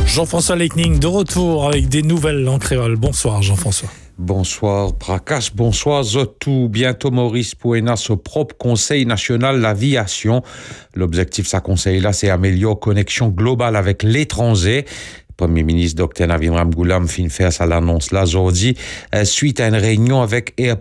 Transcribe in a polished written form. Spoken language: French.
Jean-François Lecning de retour avec des nouvelles en créole. Bonsoir Jean-François. Bonsoir Prakas, bonsoir Zotou. Bientôt Maurice Pouena, ce propre Conseil national d'aviation. L'objectif de ce conseil-là, c'est améliorer la connexion globale avec l'étranger. Premier ministre Dr Navid Ramgoolam fin faire ça l'annonce là aujourd'hui suite à une réunion avec Air